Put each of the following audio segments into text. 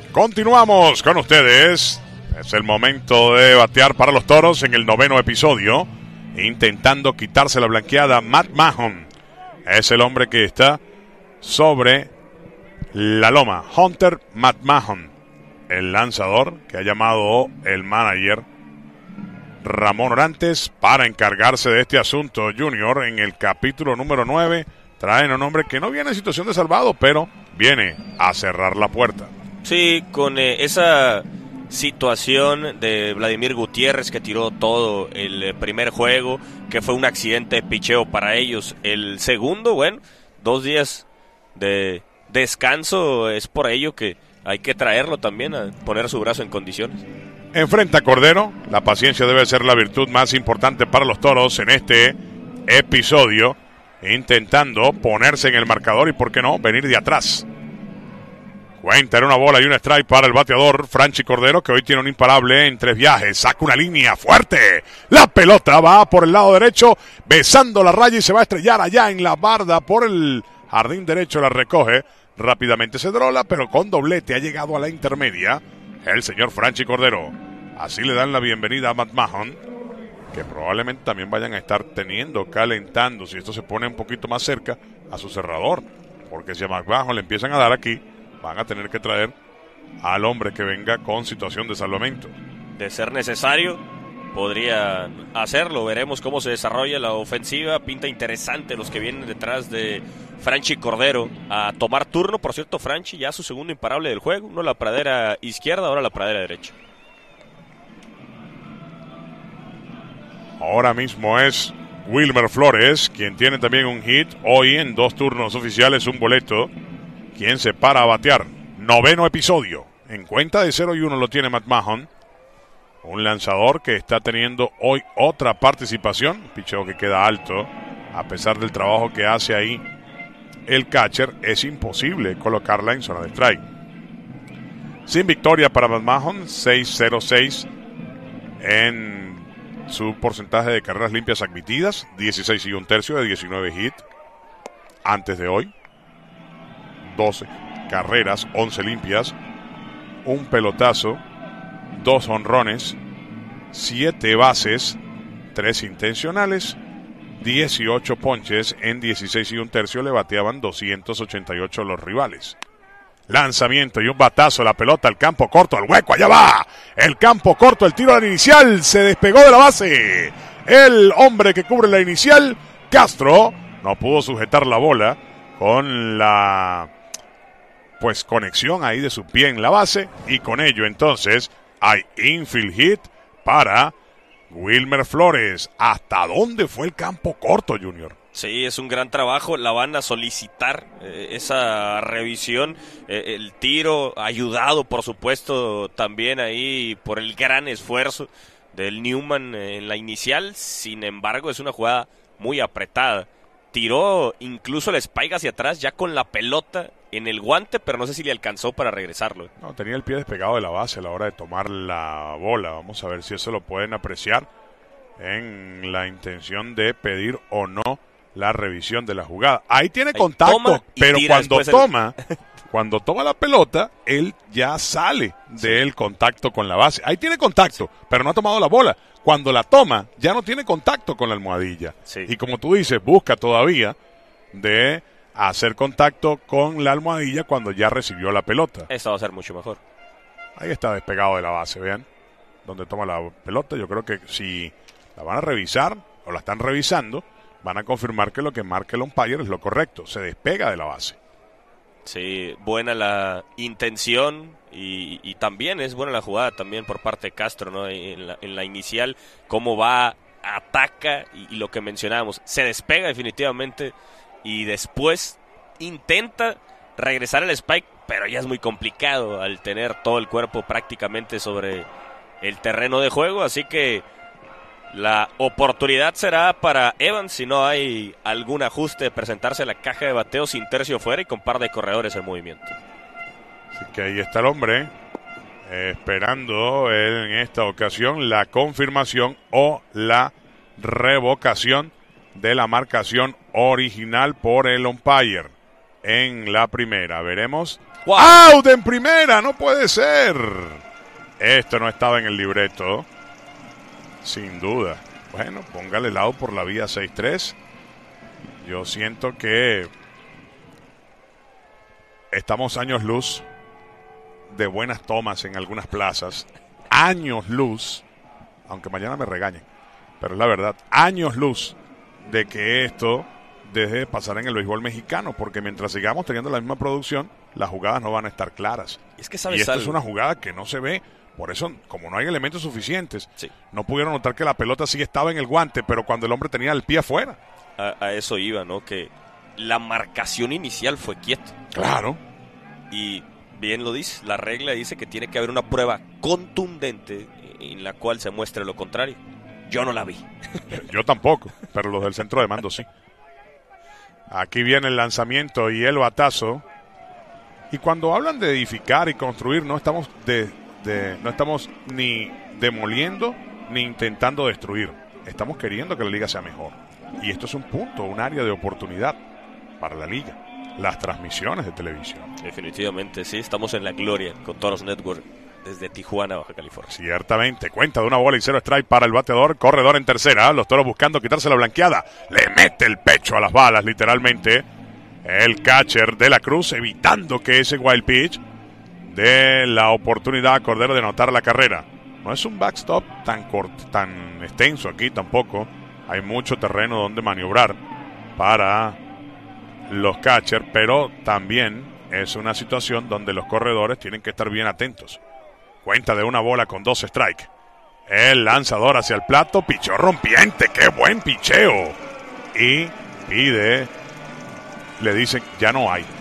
Continuamos con ustedes. Es el momento de batear para los Toros en el 9º episodio. Intentando quitarse la blanqueada, Matt Mahon. Es el hombre que está sobre la loma. Hunter Matt Mahon, el lanzador que ha llamado el manager Ramón Orantes para encargarse de este asunto. Junior, en el capítulo número 9, traen a un hombre que no viene en situación de salvado, pero viene a cerrar la puerta. Sí, con esa situación de Vladimir Gutiérrez, que tiró todo el primer juego, que fue un accidente de picheo para ellos. El segundo, bueno, 2 días de descanso, es por ello que hay que traerlo también a poner su brazo en condiciones. Enfrenta a Cordero. La paciencia debe ser la virtud más importante para los Toros en este episodio, intentando ponerse en el marcador y, por qué no, venir de atrás. Cuenta en una bola y un strike para el bateador Franchi Cordero, que hoy tiene un imparable en 3 viajes. Saca una línea fuerte. La pelota va por el lado derecho, besando la raya y se va a estrellar allá en la barda por el jardín derecho. La recoge. Rápidamente se drola, pero con doblete ha llegado a la intermedia el señor Franchi Cordero. Así le dan la bienvenida a Matt Mahon, que probablemente también vayan a estar calentando, si esto se pone un poquito más cerca, a su cerrador. Porque si a Matt Mahon le empiezan a dar aquí, van a tener que traer al hombre que venga con situación de salvamento. De ser necesario, podrían hacerlo. Veremos cómo se desarrolla la ofensiva. Pinta interesante los que vienen detrás de Franchi Cordero a tomar turno. Por cierto, Franchi ya su segundo imparable del juego. Uno la pradera izquierda, ahora la pradera derecha. Ahora mismo es Wilmer Flores, quien tiene también un hit. Hoy en 2 turnos oficiales, un boleto. Quien se para a batear. 9º episodio. En cuenta de 0-1 lo tiene Matt Mahon. Un lanzador que está teniendo hoy otra participación. Picheo que queda alto. A pesar del trabajo que hace ahí el catcher, es imposible colocarla en zona de strike. Sin victoria para Matt Mahon. 6-0-6 en su porcentaje de carreras limpias admitidas. 16 1/3 de 19 hits. Antes de hoy, 12 carreras, 11 limpias, un pelotazo, 2 honrones, 7 bases, 3 intencionales, 18 ponches. En 16 1/3 le bateaban 288 los rivales. Lanzamiento y un batazo, la pelota al campo corto, al hueco, allá va. El campo corto, el tiro al inicial, se despegó de la base. El hombre que cubre la inicial, Castro, no pudo sujetar la bola con la conexión ahí de su pie en la base, y con ello entonces hay infield hit para Wilmer Flores. ¿Hasta dónde fue el campo corto, Junior? Sí, es un gran trabajo. La van a solicitar esa revisión. El tiro ayudado, por supuesto, también ahí por el gran esfuerzo del Newman en la inicial. Sin embargo, es una jugada muy apretada. Tiró incluso el spike hacia atrás ya con la pelota en el guante, pero no sé si le alcanzó para regresarlo. No, tenía el pie despegado de la base a la hora de tomar la bola. Vamos a ver si eso lo pueden apreciar en la intención de pedir o no la revisión de la jugada. Ahí tiene contacto, pero cuando toma la pelota, él ya sale del contacto con la base. Ahí tiene contacto, pero no ha tomado la bola. Cuando la toma, ya no tiene contacto con la almohadilla. Sí. Y como tú dices, busca todavía de hacer contacto con la almohadilla cuando ya recibió la pelota. Esto va a ser mucho mejor. Ahí está despegado de la base, vean, donde toma la pelota. Yo creo que si la van a revisar, o la están revisando, van a confirmar que lo que marca el umpire es lo correcto. Se despega de la base. Sí, buena la intención y también es buena la jugada también por parte de Castro, ¿no? En la inicial, cómo va, ataca y lo que mencionábamos, se despega definitivamente y después intenta regresar al spike, pero ya es muy complicado al tener todo el cuerpo prácticamente sobre el terreno de juego, así que la oportunidad será para Evans si no hay algún ajuste de presentarse a la caja de bateo sin tercio fuera y con par de corredores en movimiento. Así que ahí está el hombre esperando en esta ocasión la confirmación o la revocación de la marcación original por el umpire. en la primera. Veremos. ¡Wow! ¡Out en primera! ¡No puede ser! Esto no estaba en el libreto. Sin duda. Bueno, póngale el out por la vía 6-3. Yo siento que estamos años luz de buenas tomas en algunas plazas. Años luz, aunque mañana me regañen, pero es la verdad, años luz de que esto deje de pasar en el béisbol mexicano, porque mientras sigamos teniendo la misma producción, las jugadas no van a estar claras. Es que Y sabes esto algo. es una jugada que no se ve, por eso, como no hay elementos suficientes, Sí. no pudieron notar que la pelota sí estaba en el guante, pero cuando el hombre tenía el pie afuera. A eso iba, ¿no? Que la marcación inicial fue quieta. Claro. Y bien lo dice, la regla dice que tiene que haber una prueba contundente en la cual se muestre lo contrario. Yo no la vi. Yo tampoco, pero los del centro de mando sí. Aquí viene el lanzamiento y el batazo. Y cuando hablan de edificar y construir, no estamos no estamos ni demoliendo ni intentando destruir. Estamos queriendo que la liga sea mejor. Y esto es un punto, un área de oportunidad para la liga. Las transmisiones de televisión. Definitivamente, sí, estamos en la gloria con Toros Network desde Tijuana, Baja California. Ciertamente, cuenta de 1 bola y 0 strike para el bateador, corredor en tercera, los Toros buscando quitarse la blanqueada, le mete el pecho a las balas literalmente, el catcher de la Cruz evitando que ese wild pitch dé la oportunidad a Cordero de anotar la carrera. No es un backstop tan extenso aquí tampoco, hay mucho terreno donde maniobrar para los catchers, pero también es una situación donde los corredores tienen que estar bien atentos. Cuenta de 1 bola con 2 strikes. El lanzador hacia el plato, pichó rompiente, qué buen picheo. Y pide, le dicen, ya no hay.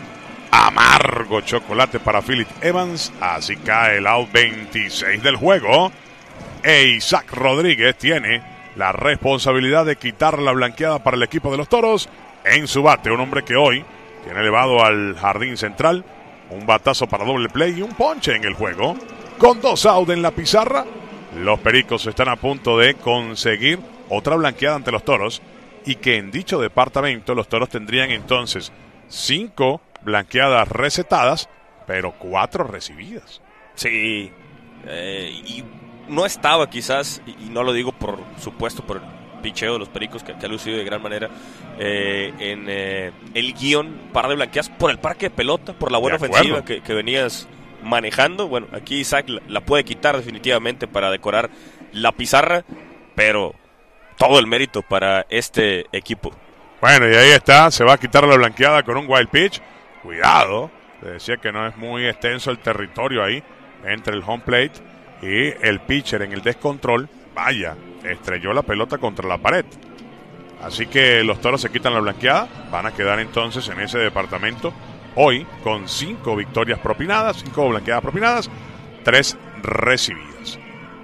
Amargo chocolate para Philip Evans, así cae el out 26 del juego. E Isaac Rodríguez tiene la responsabilidad de quitar la blanqueada para el equipo de los Toros en su bate. Un hombre que hoy tiene elevado al jardín central, un batazo para doble play y un ponche en el juego. Con 2 out en la pizarra, los Pericos están a punto de conseguir otra blanqueada ante los Toros, y que en dicho departamento los Toros tendrían entonces 5 blanqueadas recetadas, pero 4 recibidas. Sí, y no estaba quizás, y no lo digo por supuesto por el picheo de los Pericos, que ha lucido de gran manera en el guión par de blanqueadas por el parque de pelota, por la buena ofensiva que venías manejando. Bueno, aquí Isaac la puede quitar definitivamente para decorar la pizarra, pero todo el mérito para este equipo. Bueno, y ahí está, se va a quitar la blanqueada con un wild pitch. Cuidado, le decía que no es muy extenso el territorio ahí entre el home plate y el pitcher en el descontrol. Vaya, estrelló la pelota contra la pared. Así que los Toros se quitan la blanqueada, van a quedar entonces en ese departamento hoy con 5 victorias propinadas, 5 blanqueadas propinadas, 3 recibidas.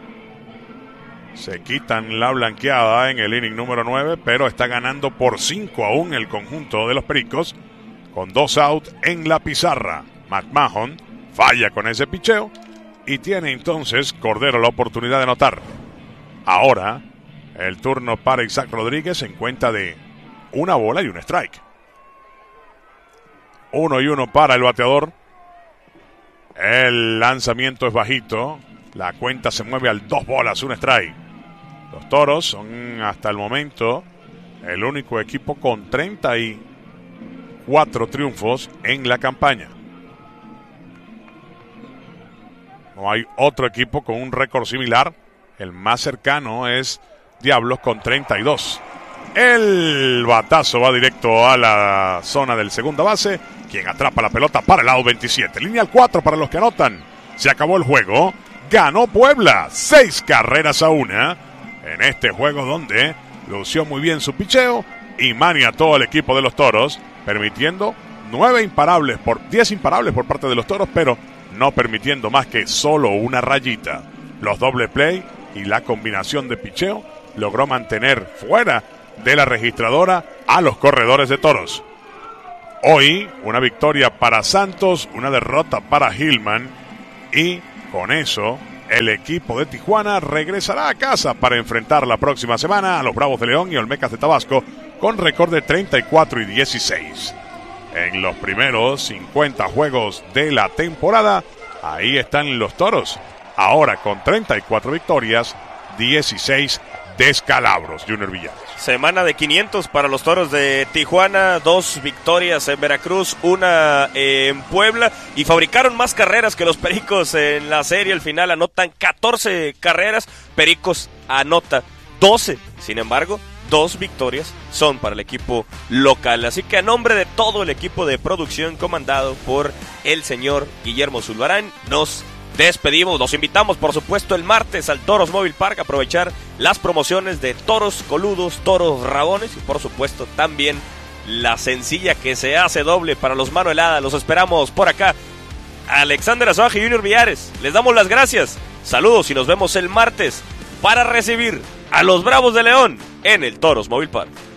Se quitan la blanqueada en el inning número 9, pero está ganando por 5 aún el conjunto de los Pericos, con 2 out en la pizarra. McMahon falla con ese picheo y tiene entonces Cordero la oportunidad de anotar. Ahora el turno para Isaac Rodríguez en cuenta de 1 bola y 1 strike. 1-1 para el bateador. El lanzamiento es bajito. La cuenta se mueve al 2 bolas, 1 strike. Los Toros son hasta el momento el único equipo con 34 triunfos en la campaña. No hay otro equipo con un récord similar. El más cercano es Diablos con 32. El batazo va directo a la zona del segunda base, quien atrapa la pelota para el lado 27. Línea al 4 para los que anotan. Se acabó el juego. Ganó Puebla 6-1 en este juego donde lució muy bien su picheo y maniató al equipo de los Toros, permitiendo 10 imparables por parte de los Toros, pero no permitiendo más que solo una rayita. Los doble play y la combinación de picheo logró mantener fuera de la registradora a los corredores de Toros. Hoy una victoria para Santos, una derrota para Hillman, y con eso el equipo de Tijuana regresará a casa para enfrentar la próxima semana a los Bravos de León y Olmecas de Tabasco con récord de 34-16. en los primeros 50 juegos de la temporada. Ahí están los Toros, ahora con 34 victorias, 16 descalabros. Junior Villares. Semana de 500 para los Toros de Tijuana, 2 victorias en Veracruz, 1 en Puebla, y fabricaron más carreras que los Pericos en la serie. Al final anotan 14 carreras, Pericos anota 12. Sin embargo, 2 victorias son para el equipo local. Así que a nombre de todo el equipo de producción comandado por el señor Guillermo Zulbarán, nos despedimos. Los invitamos, por supuesto, el martes al Toros Mobile Park a aprovechar las promociones de toros coludos, toros rabones y, por supuesto, también la sencilla que se hace doble para los mano helada. Los esperamos por acá. Alexander Azuaje y Junior Villares, les damos las gracias. Saludos y nos vemos el martes para recibir a los Bravos de León en el Toros Mobile Park.